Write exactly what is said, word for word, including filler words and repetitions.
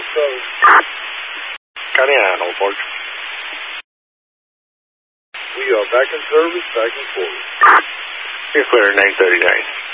seven. County nine, Old Park. We are back in service, back and forth. You're clear, nine thirty-nine.